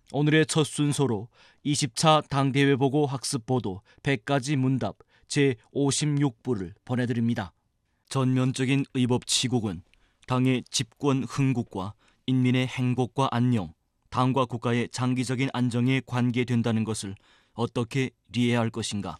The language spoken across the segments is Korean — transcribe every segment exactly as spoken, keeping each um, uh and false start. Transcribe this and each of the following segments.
오늘의 첫 순서로 이십 차 당대회 보고 학습 보도 백 가지 문답 제오십육 부를 보내드립니다. 전면적인 의법 치국은 당의 집권 흥국과 인민의 행복과 안녕, 당과 국가의 장기적인 안정에 관계된다는 것을 어떻게 이해할 것인가?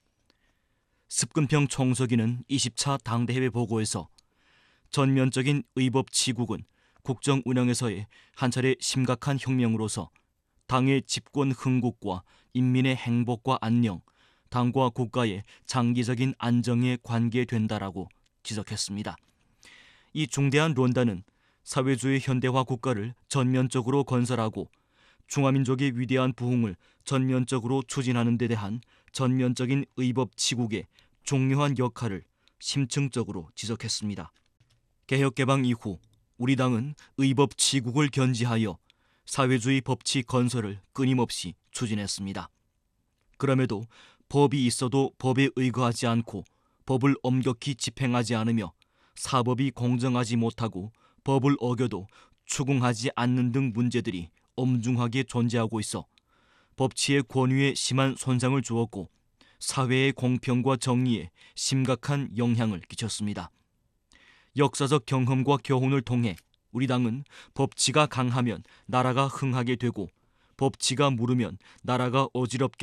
습근평 총서기는 이십 차 당대회 보고에서 전면적인 의법 치국은 국정 운영에서의 한 차례 심각한 혁명으로서 당의 집권 흥국과 인민의 행복과 안녕, 당과 국가의 장기적인 안정에 관계된다라고 지적했습니다. 이 중대한論단은 사회주의 현대화 국가를 전면적으로 건설하고 중화민족의 위대한 부흥을 전면적으로 추진하는 데 대한 전면적인 의법 치국의 중요한 역할을 심층적으로 지적했습니다. 개혁개방 이후 우리 당은 의법 치국을 견지하여 사회주의 법치 건설을 끊임없이 추진했습니다. 그럼에도 법이 있어도 법에 의거하지 않고 법을 엄격히 집행하지 않으며 사법이 공정하지 못하고 법을 어겨도 추궁하지 않는 등 문제들이 엄중하게 존재하고 있어 법치의 권위에 심한 손상을 주었고 사회의 공평과 정의에 심각한 영향을 끼쳤습니다. 역사적 경험과 교훈을 통해 우리 당은 법치가 강하면 나라가 흥하게 되고 법치가 무르면 나라가 어지럽게